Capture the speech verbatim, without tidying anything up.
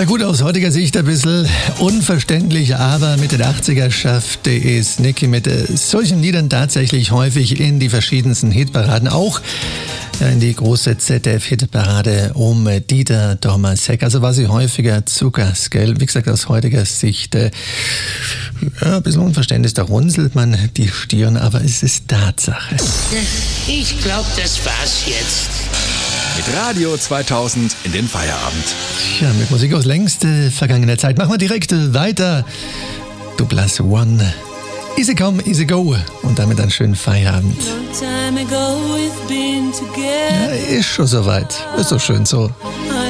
Na gut, aus heutiger Sicht ein bisschen unverständlich, aber mit den achtziger schaffte es Nicky mit solchen Liedern tatsächlich häufig in die verschiedensten Hitparaden, auch in die große Z D F-Hitparade um Dieter Domasek. Also war sie häufiger zu Gast, gell? Wie gesagt, aus heutiger Sicht äh, ja, ein bisschen Unverständnis, da runzelt man die Stirn, aber es ist Tatsache. Ich glaube, das war's jetzt. Mit Radio zweitausend in den Feierabend. Ja, mit Musik aus längst äh, vergangener Zeit. Machen wir direkt äh, weiter. Du Plus One. Easy come, easy go. Und damit einen schönen Feierabend. Ja, ist schon soweit. Ist doch schön so.